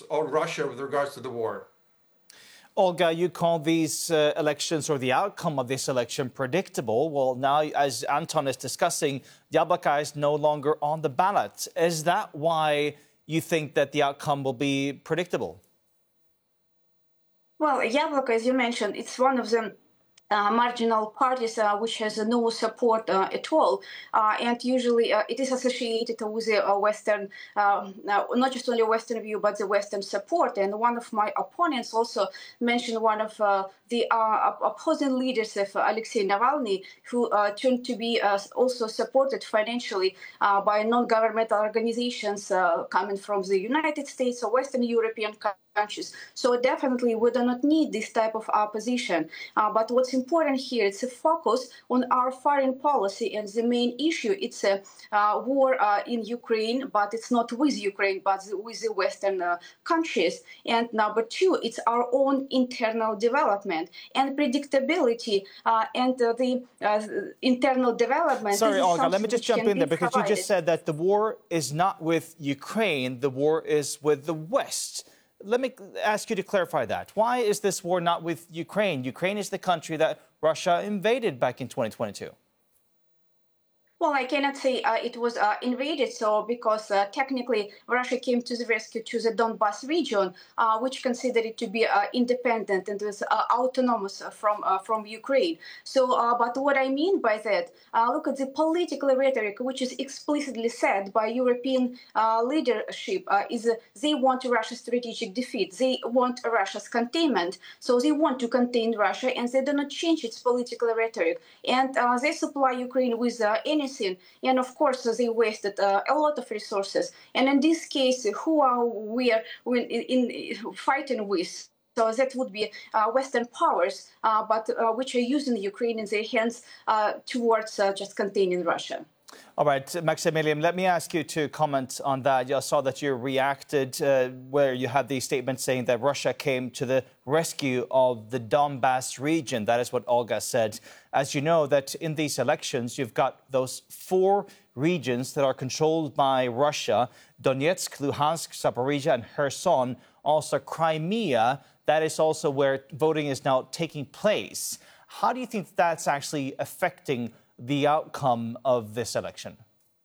on Russia with regards to the war. Olga, you call these elections or the outcome of this election predictable. Well, now, as Anton is discussing, Yabloko is no longer on the ballot. Is that why you think that the outcome will be predictable? Well, Yabloko, as you mentioned, it's one of the marginal parties which has no support at all, and usually it is associated with the Western, not just only Western view, but the Western support. And one of my opponents also mentioned one of the opposing leaders of Alexei Navalny, who turned to be also supported financially by non-governmental organizations coming from the United States or Western European countries. So definitely we do not need this type of opposition. But what's important here is a focus on our foreign policy, and the main issue, it's a war in Ukraine, but it's not with Ukraine, but with the Western countries. And number two, it's our own internal development and predictability and the internal development. Sorry, Olga, let me just jump in there, because you just said that the war is not with Ukraine, the war is with the West. Let me ask you to clarify that. Why is this war not with Ukraine? Ukraine is the country that Russia invaded back in 2022. Well, I cannot say it was invaded, so because technically Russia came to the rescue to the Donbas region, which considered it to be independent and was autonomous from Ukraine. So, but what I mean by that, look at the political rhetoric, which is explicitly said by European leadership, is they want Russia's strategic defeat, they want Russia's containment, so they want to contain Russia, and they do not change its political rhetoric, and they supply Ukraine with anything. And of course, they wasted a lot of resources. And in this case, who are we fighting with? So that would be Western powers, but which are using Ukraine in their hands towards just containing Russia. All right, Maximilian, let me ask you to comment on that. I saw that you reacted where you had the statement saying that Russia came to the rescue of the Donbas region. That is what Olga said. As you know, that in these elections, you've got those 4 regions that are controlled by Russia: Donetsk, Luhansk, Zaporizhia, and Kherson. Also Crimea. That is also where voting is now taking place. How do you think that's actually affecting the outcome of this election?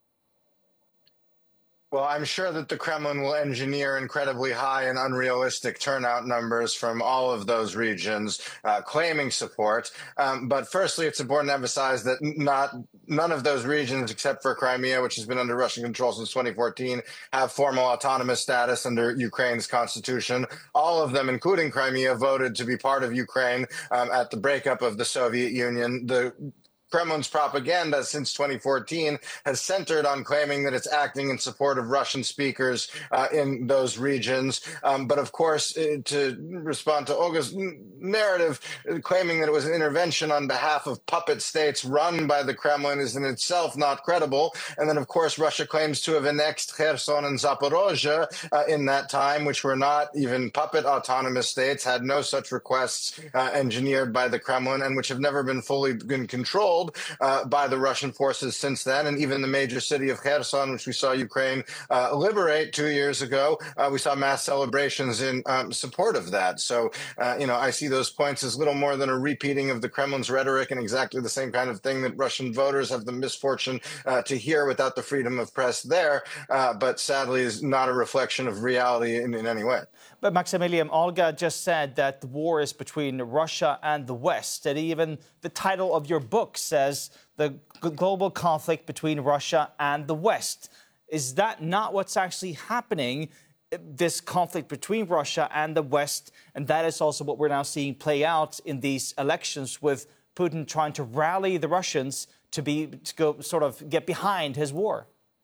Well, I'm sure that the Kremlin will engineer incredibly high and unrealistic turnout numbers from all of those regions claiming support. But firstly, it's important to emphasize that none of those regions, except for Crimea, which has been under Russian control since 2014, have formal autonomous status under Ukraine's constitution. All of them, including Crimea, voted to be part of Ukraine at the breakup of the Soviet Union. The Kremlin's propaganda since 2014 has centered on claiming that it's acting in support of Russian speakers in those regions. But of course, to respond to Olga's narrative, claiming that it was an intervention on behalf of puppet states run by the Kremlin is in itself not credible. And then, of course, Russia claims to have annexed Kherson and Zaporozhye in that time, which were not even puppet autonomous states, had no such requests engineered by the Kremlin, and which have never been fully controlled by the Russian forces since then. And even the major city of Kherson, which we saw Ukraine liberate 2 years ago, we saw mass celebrations in support of that. So, I see those points as little more than a repeating of the Kremlin's rhetoric, and exactly the same kind of thing that Russian voters have the misfortune to hear without the freedom of press there, but sadly is not a reflection of reality in any way. But Maximilian, Olga just said that the war is between Russia and the West, and even the title of your book says the global conflict between Russia and the West. Is that not what's actually happening, this conflict between Russia and the West? And that is also what we're now seeing play out in these elections, with Putin trying to rally the Russians to go sort of get behind his war.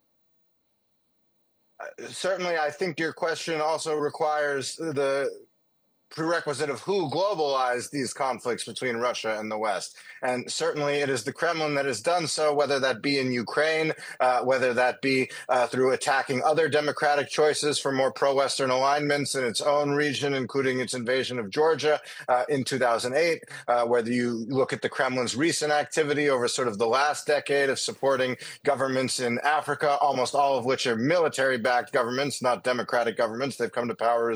Certainly, I think your question also requires the prerequisite of who globalized these conflicts between Russia and the West. And certainly it is the Kremlin that has done so, whether that be in Ukraine, whether that be through attacking other democratic choices for more pro-Western alignments in its own region, including its invasion of Georgia in 2008, whether you look at the Kremlin's recent activity over sort of the last decade of supporting governments in Africa, almost all of which are military-backed governments, not democratic governments. They've come to power